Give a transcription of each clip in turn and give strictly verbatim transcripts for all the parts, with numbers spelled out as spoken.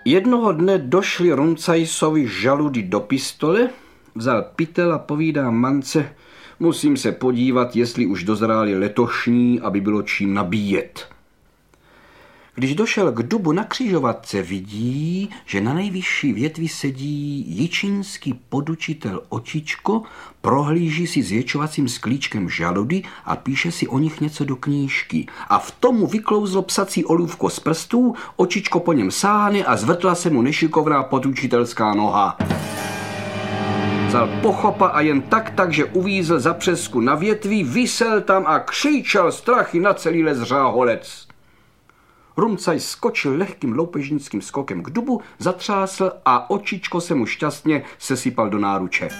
Jednoho dne došli Rumcajsovi žaludy do pistole, vzal pytel a povídá mance, musím se podívat, jestli už dozráli letošní, aby bylo čím nabíjet. Když došel k dubu na křižovatce, vidí, že na nejvyšší větvi sedí jičínský podučitel Očičko, prohlíží si zvětšovacím sklíčkem žaludy a píše si o nich něco do knížky. A v tomu vyklouzlo psací olůvko z prstů, Očičko po něm sáhne a zvrtla se mu nešikovná podučitelská noha. Vzal pochopa a jen tak, tak, že uvízl za přesku na větvi, visel tam a křičel strachy na celý les Řáholec. Rumcajs skočil lehkým loupežnickým skokem k dubu, zatřásl a Očičko se mu šťastně sesypal do náruče.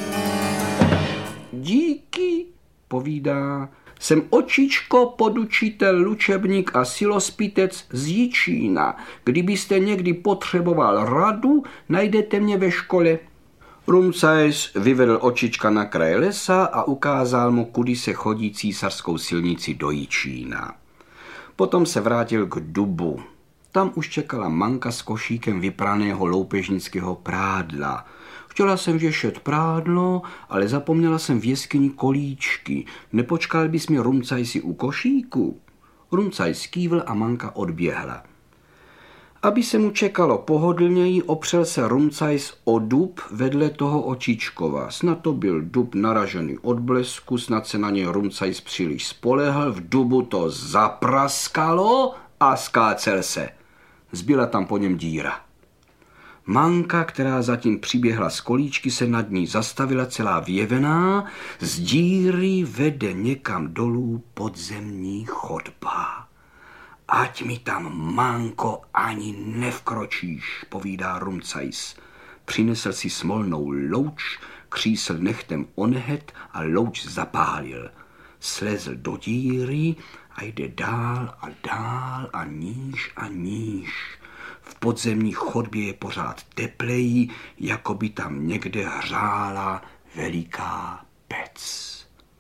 Díky, povídá, jsem Očičko, podučitel, lučebník a silospítec z Jičína. Kdybyste někdy potřeboval radu, najdete mě ve škole. Rumcajs vyvedl Očička na kraj lesa a ukázal mu, kudy se chodí císařskou silnici do Jičína. Potom se vrátil k dubu. Tam už čekala manka s košíkem vypraného loupežnického prádla. Chtěla jsem věšet prádlo, ale zapomněla jsem v jeskyni kolíčky. Nepočkal bys mi, Rumcajsi, u košíku? Rumcajs kývl a manka odběhla. Aby se mu čekalo pohodlněji, opřel se Rumcajs o dub vedle toho Očičkova. Snad to byl dub naražený od blesku, snad se na něj Rumcajs příliš spolehl, v dubu to zapraskalo a skácel se. Zbyla tam po něm díra. Manka, která zatím přiběhla z kolíčky, se nad ní zastavila celá vyjevená, z díry vede někam dolů podzemní chodba. Ať mi tam, manko, ani nevkročíš, povídá Rumcajs. Přinesl si smolnou louč, křísl nechtem onehet a louč zapálil. Slezl do díry a jde dál a dál a níž a níž. V podzemní chodbě je pořád tepleji, jako by tam někde hřála veliká pec.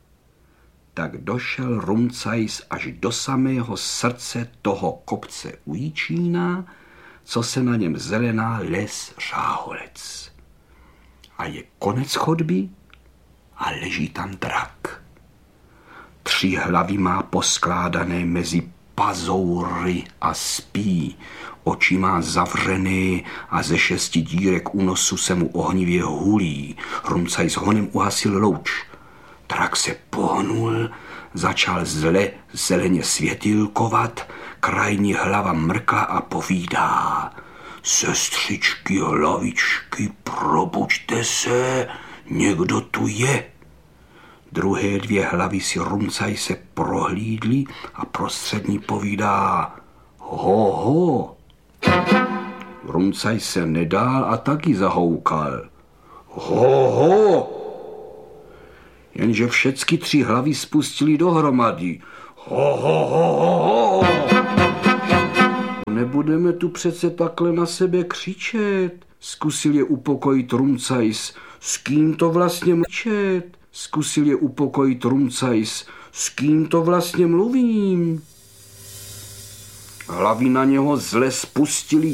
Tak došel Rumcajs až do samého srdce toho kopce u Jičína, co se na něm zelená les Řáholec. A je konec chodby a leží tam drak. Tři hlavy má poskládané mezi pazoury a spí. Oči má zavřené a ze šesti dírek u nosu se mu ohnivě hulí. Rumcajs honem uhasil louč. Drak se pohnul, začal zle zeleně světilkovat, krajní hlava mrkla a povídá. Sestřičky, hlavičky, probuďte se, někdo tu je. Druhé dvě hlavy si Rumcajse prohlídly a prostřední povídá. Ho, ho. Rumcajs se nedál a taky zahoukal. Ho, ho. Jenže všecky tři hlavy spustili dohromady. Ho, ho, ho, ho, ho. Nebudeme tu přece takhle na sebe křičet, zkusil je upokojit Rumcajs. S kým to vlastně mlčet? Zkusil je upokojit Rumcajs. S kým to vlastně mluvím? Hlavy na něho zle spustili